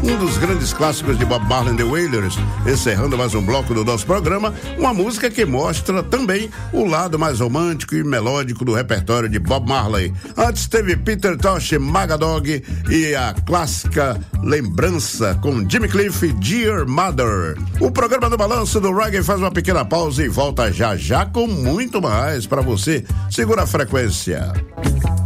um dos grandes clássicos de Bob Marley and the Wailers, encerrando mais um bloco do nosso programa, uma música que mostra também o lado mais romântico e melódico do repertório de Bob Marley. Antes teve Peter Tosh, Magadog e a clássica Lembrança com Jimmy Cliff, Dear Mother. O programa do Balanço do Reggae faz uma pequena pausa e volta já já com muito mais para você. Segura a frequência.